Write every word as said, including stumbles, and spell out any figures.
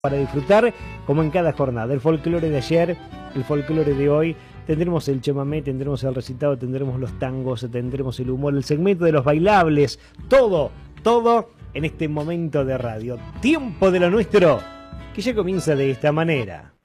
para disfrutar como en cada jornada. El folclore de ayer, el folclore de hoy, tendremos el chamamé, tendremos el recitado, tendremos los tangos, tendremos el humor, el segmento de los bailables, todo, todo en este momento de radio. Tiempo de lo nuestro, que ya comienza de esta manera.